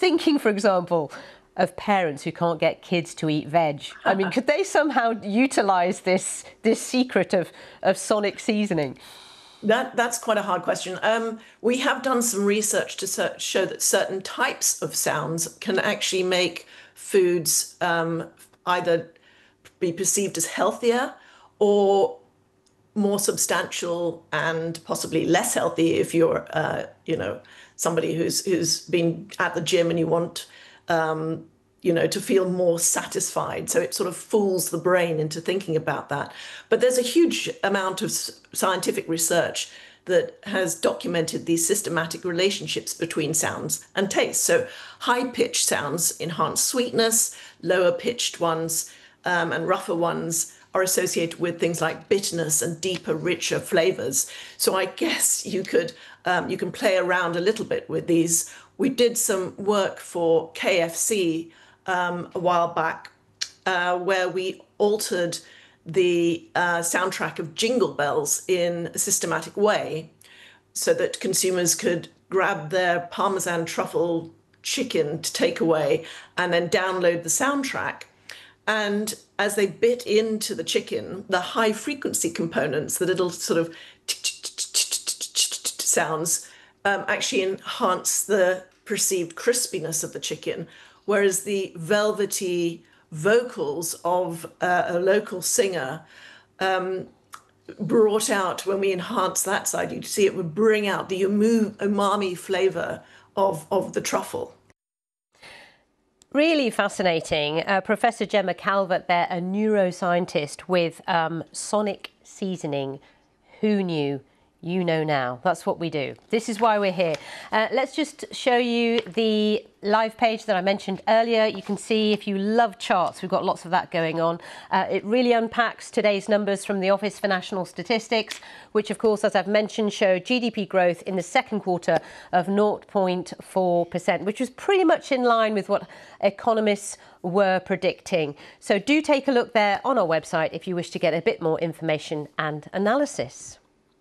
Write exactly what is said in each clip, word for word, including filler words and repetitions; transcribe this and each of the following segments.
thinking, for example, of parents who can't get kids to eat veg. I mean, could they somehow utilise this this secret of, of sonic seasoning? That that's quite a hard question. Um, we have done some research to ser- show that certain types of sounds can actually make foods um, either be perceived as healthier or more substantial and possibly less healthy if you're, uh, you know, somebody who's who's been at the gym and you want, um, you know, to feel more satisfied. So it sort of fools the brain into thinking about that. But there's a huge amount of scientific research that has documented these systematic relationships between sounds and taste. So high-pitched sounds enhance sweetness, lower-pitched ones um, and rougher ones are associated with things like bitterness and deeper, richer flavors. So I guess you could um, you can play around a little bit with these. We did some work for K F C um, a while back uh, where we altered the uh, soundtrack of Jingle Bells in a systematic way so that consumers could grab their Parmesan truffle chicken to take away and then download the soundtrack. And as they bit into the chicken, the high frequency components, the little sort of sounds, um, actually enhance the perceived crispiness of the chicken, whereas the velvety vocals of uh, a local singer um, brought out, when we enhance that side, you'd see it would bring out the umami flavour of, of the truffle. Really fascinating. Uh, Professor Gemma Calvert there, a neuroscientist with um, sonic seasoning. Who knew? You know now. That's what we do. This is why we're here. Uh, let's just show you the live page that I mentioned earlier. You can see if you love charts, we've got lots of that going on. Uh, it really unpacks today's numbers from the Office for National Statistics, which of course, as I've mentioned, show G D P growth in the second quarter of zero point four percent, which was pretty much in line with what economists were predicting. So do take a look there on our website if you wish to get a bit more information and analysis.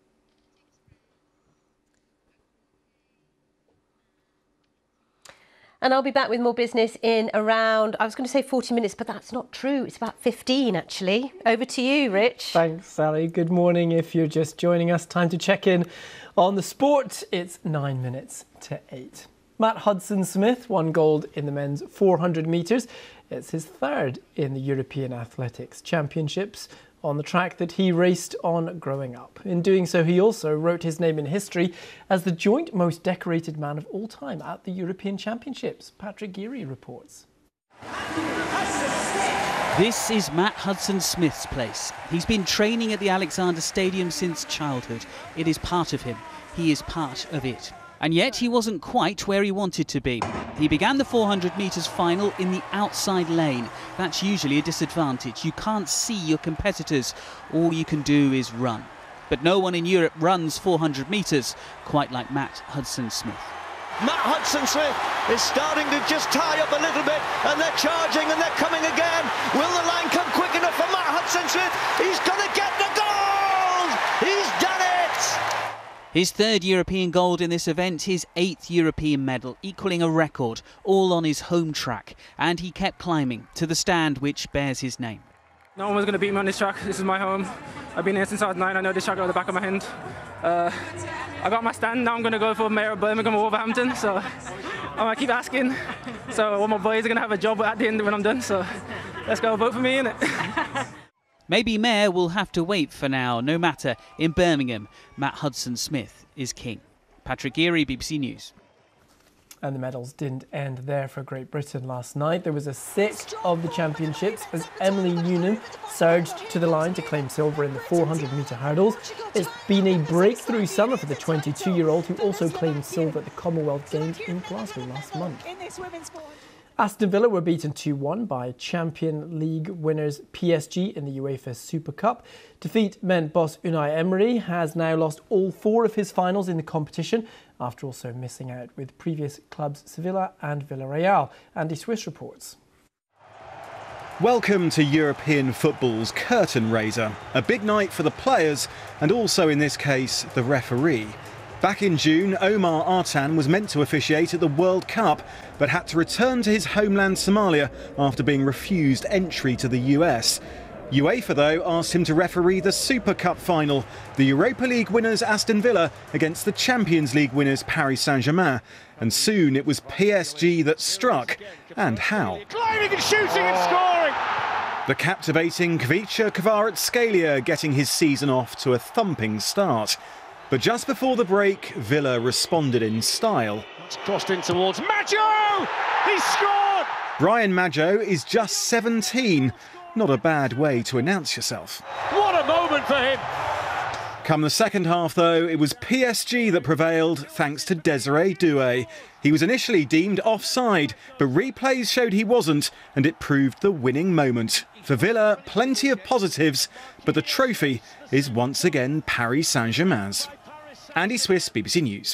And I'll be back with more business in around, I was going to say forty minutes, but that's not true. It's about fifteen, actually. Over to you, Rich. Thanks, Sally. Good morning. If you're just joining us, time to check in on the sport. It's nine minutes to eight. Matt Hudson-Smith won gold in the men's four hundred metres. It's his third in the European Athletics Championships, on the track that he raced on growing up. In doing so, he also wrote his name in history as the joint most decorated man of all time at the European Championships. Patrick Geary reports. This is Matt Hudson-Smith's place. He's been training at the Alexander Stadium since childhood. It is part of him. He is part of it. And yet he wasn't quite where he wanted to be. He began the four hundred metres final in the outside lane. That's usually a disadvantage. You can't see your competitors. All you can do is run. But no one in Europe runs four hundred metres quite like Matt Hudson-Smith. Matt Hudson-Smith is starting to just tie up a little bit, and they're charging and they're coming again. Will the line come quick enough for Matt Hudson-Smith? He's going to get the gold! He's done it! His third European gold in this event, his eighth European medal, equalling a record, all on his home track. And he kept climbing to the stand which bears his name. No one was going to beat me on this track. This is my home. I've been here since I was nine. I know this track out the back of my hand. Uh, I got my stand. Now I'm going to go for Mayor of Birmingham or Wolverhampton. So I'm going to keep asking. So all my boys are going to have a job at the end when I'm done. So let's go, vote for me, innit? Maybe Mayor will have to wait for now. No matter, in Birmingham, Matt Hudson-Smith is king. Patrick Geary, B B C News. And the medals didn't end there for Great Britain last night. There was a sixth of the championships as Emily Noonan surged to the line to claim silver in the four hundred metre hurdles. It's been a breakthrough summer for the twenty-two-year-old who also claimed silver at the Commonwealth Games in Glasgow last month. Aston Villa were beaten two one by Champions League winners P S G in the UEFA Super Cup. Defeat meant boss Unai Emery has now lost all four of his finals in the competition, after also missing out with previous clubs Sevilla and Villarreal. Andy Swiss reports. Welcome to European football's curtain raiser. A big night for the players and also, in this case, the referee. Back in June, Omar Artan was meant to officiate at the World Cup, but had to return to his homeland Somalia after being refused entry to the U S. UEFA, though, asked him to referee the Super Cup final, the Europa League winners Aston Villa against the Champions League winners Paris Saint-Germain. And soon it was P S G that struck. And how? Climbing and shooting and scoring! The captivating Kvicha Kvaratskhelia getting his season off to a thumping start. But just before the break, Villa responded in style. It's crossed in towards Maggio! He scored! Brian Maggio is just seventeen. Not a bad way to announce yourself. What a moment for him! Come the second half, though, it was P S G that prevailed thanks to Desiree Doué. He was initially deemed offside, but replays showed he wasn't, and it proved the winning moment. For Villa, plenty of positives, but the trophy is once again Paris Saint-Germain's. Andy Swiss, B B C News.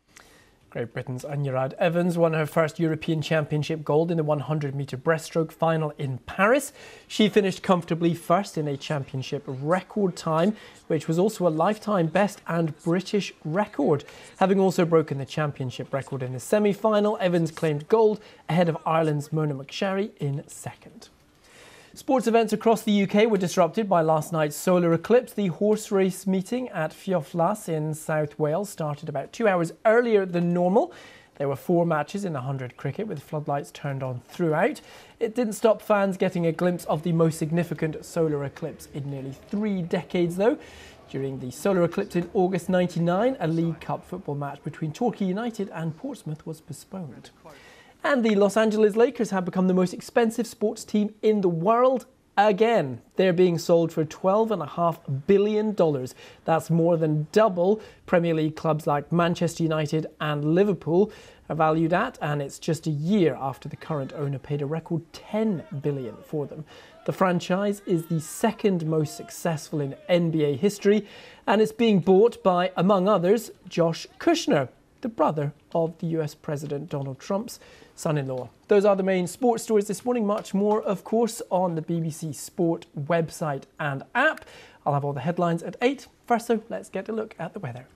Great Britain's Anurad Evans won her first European Championship gold in the one hundred metre breaststroke final in Paris. She finished comfortably first in a championship record time, which was also a lifetime best and British record. Having also broken the championship record in the semi-final, Evans claimed gold ahead of Ireland's Mona McSherry in second. Sports events across the U K were disrupted by last night's solar eclipse. The horse race meeting at Fioflas in South Wales started about two hours earlier than normal. There were four matches in the one hundred cricket with floodlights turned on throughout. It didn't stop fans getting a glimpse of the most significant solar eclipse in nearly three decades, though. During the solar eclipse in August ninety-nine, a League Cup football match between Torquay United and Portsmouth was postponed. And the Los Angeles Lakers have become the most expensive sports team in the world again. They're being sold for twelve point five billion dollars. That's more than double Premier League clubs like Manchester United and Liverpool are valued at, and it's just a year after the current owner paid a record ten billion dollars for them. The franchise is the second most successful in N B A history, and it's being bought by, among others, Josh Kushner, the brother of the U S President Donald Trump's son-in-law. Those are the main sports stories this morning. Much more, of course, on the B B C Sport website and app. I'll have all the headlines at eight. First, though, let's get a look at the weather.